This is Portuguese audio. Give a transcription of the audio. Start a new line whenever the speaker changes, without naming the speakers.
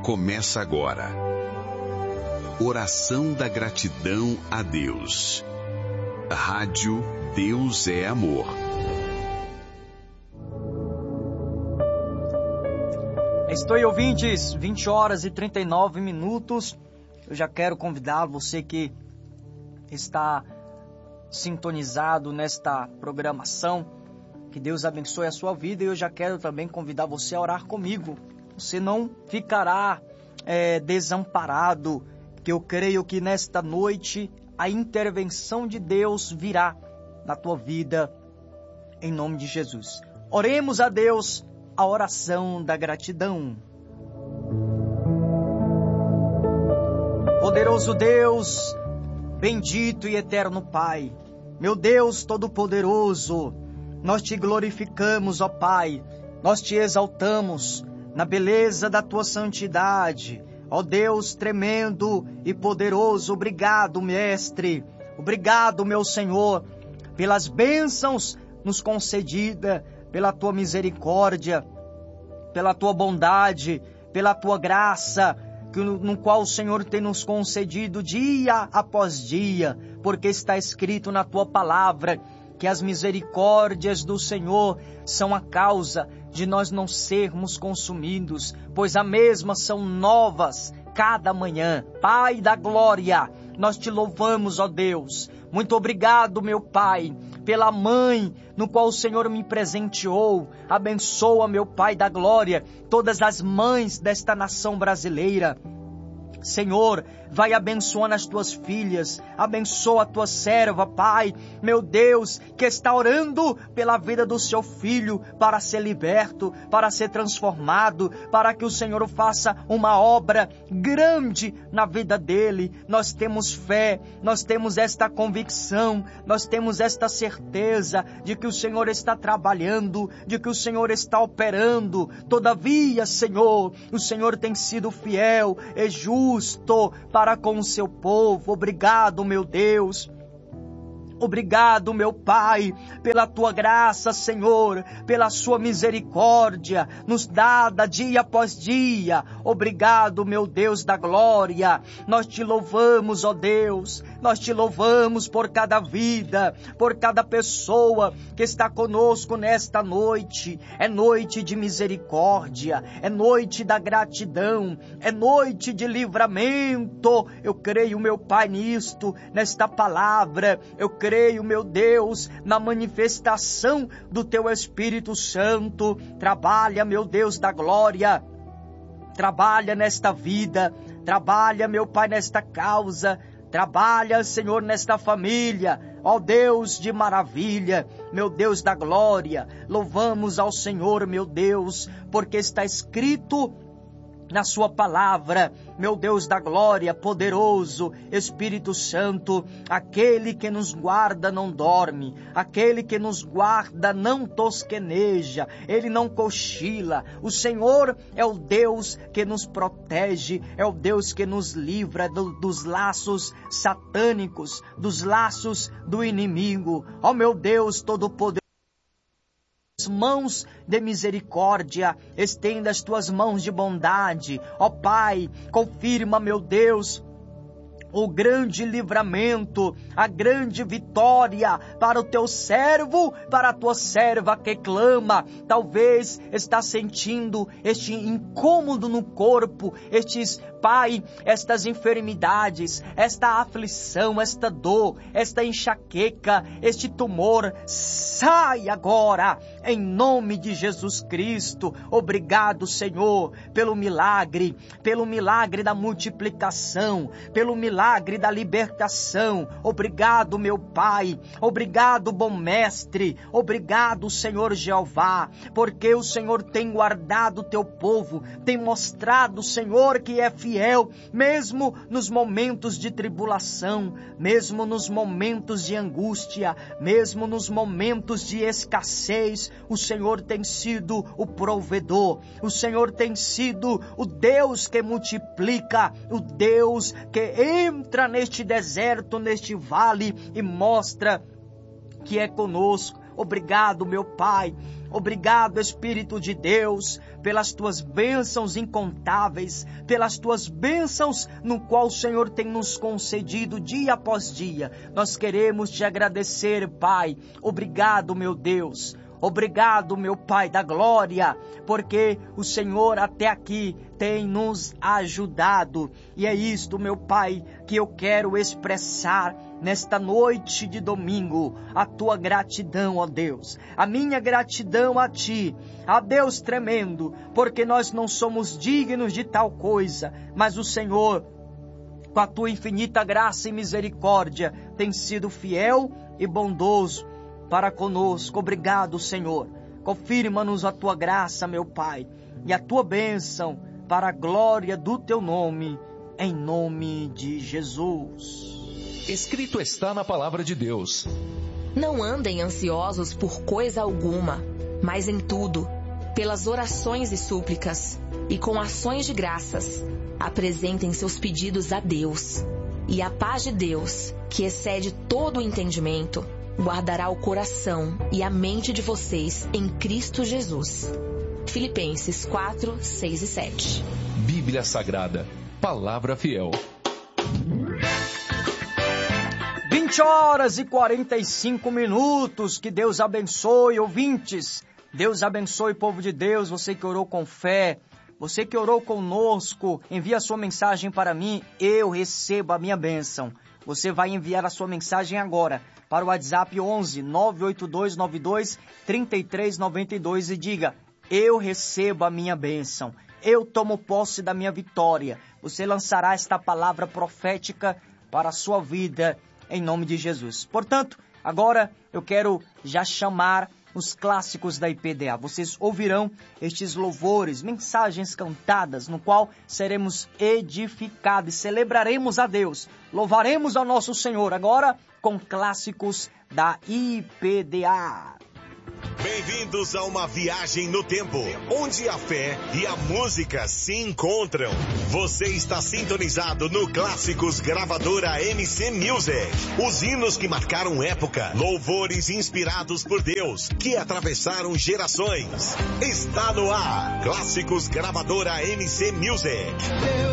Começa agora. Oração da gratidão a Deus. Rádio Deus é Amor.
Estou, ouvintes, 20 horas e 39 minutos. Eu já quero convidar você que está sintonizado nesta programação, que Deus abençoe a sua vida, e eu já quero também convidar você a orar comigo. Você não ficará desamparado, que eu creio que nesta noite a intervenção de Deus virá na tua vida, em nome de Jesus. Oremos a Deus a oração da gratidão. Poderoso Deus, bendito e eterno Pai, meu Deus Todo-Poderoso, nós te glorificamos, ó Pai, nós te exaltamos na beleza da tua santidade, ó Deus tremendo e poderoso. Obrigado, Mestre, obrigado, meu Senhor, pelas bênçãos nos concedidas, pela tua misericórdia, pela tua bondade, pela tua graça, no qual o Senhor tem nos concedido dia após dia, porque está escrito na tua palavra que as misericórdias do Senhor são a causa de nós não sermos consumidos, pois as mesmas são novas cada manhã. Pai da glória, nós te louvamos, ó Deus. Muito obrigado, meu Pai, pela mãe no qual o Senhor me presenteou. Abençoa, meu Pai da glória, todas as mães desta nação brasileira. Senhor, vai abençoando as tuas filhas, abençoa a tua serva, Pai, meu Deus, que está orando pela vida do seu filho, para ser liberto, para ser transformado, para que o Senhor faça uma obra grande na vida dele. Nós temos fé, nós temos esta convicção, nós temos esta certeza de que o Senhor está trabalhando, de que o Senhor está operando. Todavia, Senhor, o Senhor tem sido fiel e justo para com o seu povo. Obrigado, meu Deus. Obrigado, meu Pai, pela tua graça, Senhor, pela sua misericórdia, nos dada dia após dia. Obrigado, meu Deus da glória. Nós te louvamos, ó Deus. Nós te louvamos por cada vida, por cada pessoa que está conosco nesta noite. É noite de misericórdia, é noite da gratidão, é noite de livramento. Eu creio, meu Pai, nisto, nesta palavra. Eu creio, meu Deus, na manifestação do teu Espírito Santo. Trabalha, meu Deus da glória. Trabalha nesta vida. Trabalha, meu Pai, nesta causa. Trabalha, Senhor, nesta família, ó Deus de maravilha, meu Deus da glória. Louvamos ao Senhor, meu Deus, porque está escrito na sua palavra, meu Deus da glória, poderoso Espírito Santo, aquele que nos guarda não dorme, aquele que nos guarda não tosqueneja, ele não cochila. O Senhor é o Deus que nos protege, é o Deus que nos livra dos laços satânicos, dos laços do inimigo. Ó meu Deus Todo-Poderoso, mãos de misericórdia, estenda as tuas mãos de bondade, ó Pai, confirma, meu Deus, o grande livramento, a grande vitória para o teu servo, para a tua serva que clama. Talvez está sentindo este incômodo no corpo, Pai, estas enfermidades, esta aflição, esta dor, esta enxaqueca, este tumor, sai agora, em nome de Jesus Cristo. Obrigado, Senhor, pelo milagre da multiplicação, pelo milagre da libertação. Obrigado, meu Pai, obrigado, bom Mestre, obrigado, Senhor Jeová, porque o Senhor tem guardado o teu povo, tem mostrado, Senhor, que é fiel, mesmo nos momentos de tribulação, mesmo nos momentos de angústia, mesmo nos momentos de escassez. O Senhor tem sido o provedor, o Senhor tem sido o Deus que multiplica, o Deus que entra neste deserto, neste vale e mostra que é conosco. Obrigado, meu Pai. Obrigado, Espírito de Deus, pelas tuas bênçãos incontáveis, pelas tuas bênçãos no qual o Senhor tem nos concedido dia após dia. Nós queremos te agradecer, Pai. Obrigado, meu Deus. Obrigado, meu Pai da glória, porque o Senhor até aqui tem nos ajudado. E é isto, meu Pai, que eu quero expressar nesta noite de domingo, a tua gratidão, ó Deus, a minha gratidão a ti, a Deus tremendo, porque nós não somos dignos de tal coisa, mas o Senhor, com a tua infinita graça e misericórdia, tem sido fiel e bondoso para conosco. Obrigado, Senhor. Confirma-nos a tua graça, meu Pai, e a tua bênção para a glória do teu nome, em nome de Jesus.
Escrito está na palavra de Deus:
não andem ansiosos por coisa alguma, mas em tudo, pelas orações e súplicas, e com ações de graças, apresentem seus pedidos a Deus. E a paz de Deus, que excede todo o entendimento, guardará o coração e a mente de vocês em Cristo Jesus. Filipenses 4, 6 e 7.
Bíblia Sagrada, Palavra Fiel.
20 horas e 45 minutos. Que Deus abençoe, ouvintes. Deus abençoe, povo de Deus. Você que orou com fé, você que orou conosco, envia a sua mensagem para mim. Eu recebo a minha bênção. Você vai enviar a sua mensagem agora para o WhatsApp 11 982 92 33 92 e diga: eu recebo a minha bênção. Eu tomo posse da minha vitória. Você lançará esta palavra profética para a sua vida, em nome de Jesus. Portanto, agora eu quero já chamar os clássicos da IPDA. Vocês ouvirão estes louvores, mensagens cantadas, no qual seremos edificados, celebraremos a Deus, louvaremos ao nosso Senhor, agora com clássicos da IPDA.
Bem-vindos a uma viagem no tempo, onde a fé e a música se encontram. Você está sintonizado no Clássicos Gravadora MC Music. Os hinos que marcaram época, louvores inspirados por Deus, que atravessaram gerações. Está no ar, Clássicos Gravadora MC Music.